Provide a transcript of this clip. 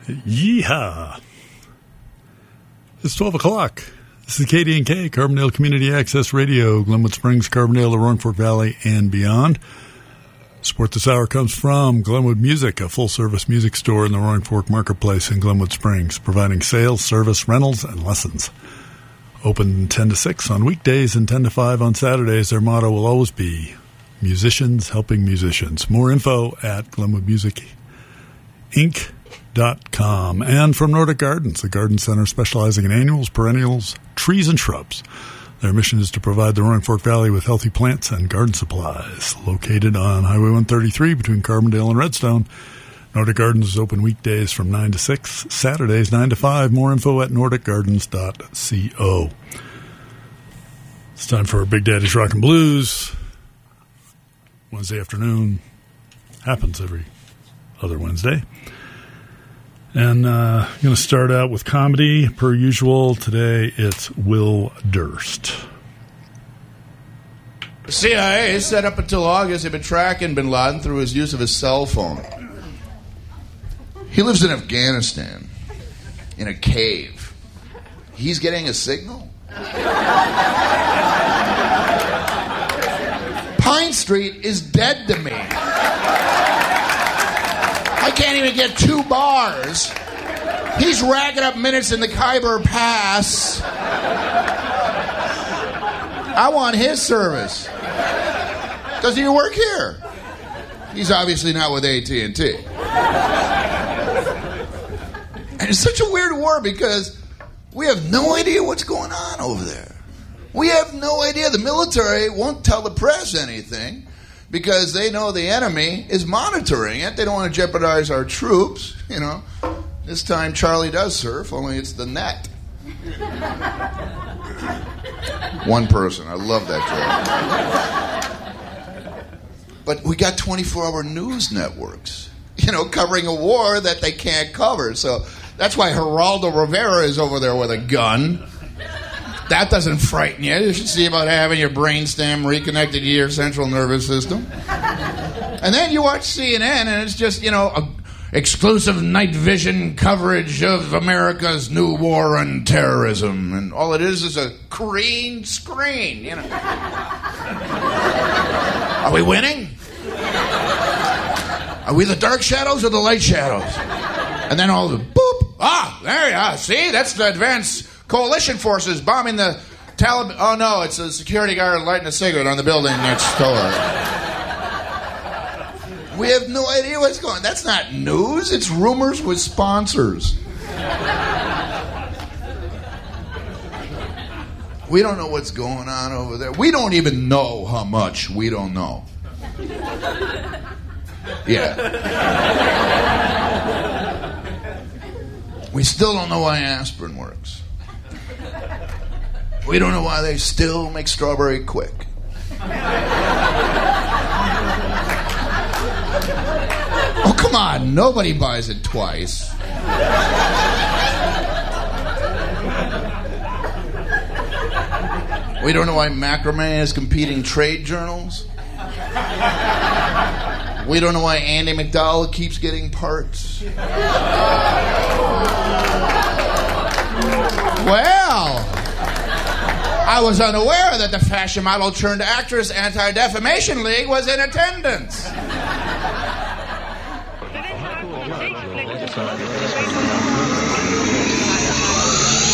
Yeehaw. It's 12 o'clock. This is KD&K, Carbondale Community Access Radio, Glenwood Springs, Carbondale, the Roaring Fork Valley, and beyond. Support this hour comes from Glenwood Music, a full-service music store in the Roaring Fork Marketplace in Glenwood Springs, providing sales, service, rentals, and lessons. Open 10 to 6 on weekdays and 10 to 5 on Saturdays. Their motto will always be musicians helping musicians. More info at GlenwoodMusicInc.com. And from Nordic Gardens, a garden center specializing in annuals, perennials, trees, and shrubs. Their mission is to provide the Roaring Fork Valley with healthy plants and garden supplies. Located on Highway 133 between Carbondale and Redstone, Nordic Gardens is open weekdays from 9 to 6, Saturdays 9 to 5. More info at nordicgardens.co. It's time for Big Daddy's Rockin' Blues. Wednesday afternoon. Happens every other Wednesday. And I'm going to start out with comedy. Per usual, today it's Will Durst. The CIA said up until August had been tracking bin Laden through his use of his cell phone. He lives in Afghanistan, in a cave. He's getting a signal? Pine Street is dead to me. I can't even get 2 bars. He's racking up minutes in the Khyber Pass. I want his service. Doesn't even work here. He's obviously not with AT&T. And it's such a weird war because we have no idea what's going on over there. We have no idea. The military won't tell the press anything because they know the enemy is monitoring it. They don't want to jeopardize our troops. You know, this time Charlie does surf, only it's the net. One person. I love that joke. But we got 24-hour news networks, you know, covering a war that they can't cover. So that's why Geraldo Rivera is over there with a gun. That doesn't frighten you. You should see about having your brainstem reconnected to your central nervous system. And then you watch CNN, and it's just, you know, exclusive night vision coverage of America's new war on terrorism. And all it is a green screen, you know. Are we winning? Are we the dark shadows or the light shadows? And then all the boop. Ah, there you are. See, that's the advanced coalition forces bombing the Taliban. Oh, no, it's a security guard lighting a cigarette on the building next door. We have no idea what's going on. That's not news. It's rumors with sponsors. We don't know what's going on over there. We don't even know how much we don't know. Yeah. We still don't know why aspirin works. We don't know why they still make strawberry quick. Oh, come on. Nobody buys it twice. We don't know why macrame has competing trade journals. We don't know why Andy McDowell keeps getting parts. Well, I was unaware that the fashion model turned actress Anti-Defamation League was in attendance.